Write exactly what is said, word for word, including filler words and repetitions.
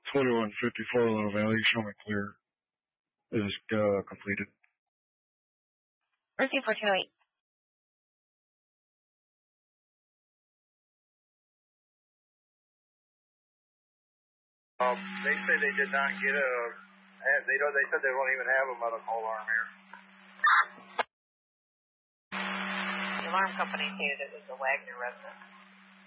twenty-one fifty-four Little Valley, show me clear. It is uh, completed. Receive four two eight. Um, they say they did not get a. They don't. They said they don't even have a medical alarm here. The alarm company stated it was a Wagner resident.